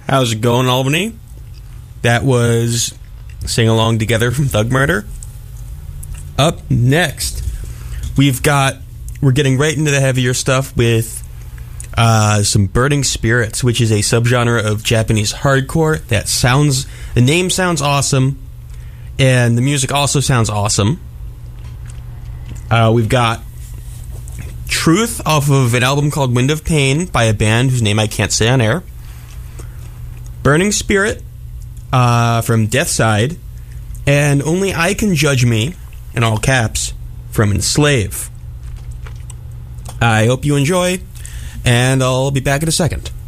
How's it going, Albany? That was Sing Along Together from Thug Murder. Up next, we're getting right into the heavier stuff with some Burning Spirits, which is a subgenre of Japanese hardcore. The name sounds awesome, and the music also sounds awesome. We've got Truth off of an album called Wind of Pain by a band whose name I can't say on air. Burning Spirit from Deathside, and Only I Can Judge Me, in all caps, from Enslave. I hope you enjoy, and I'll be back in a second.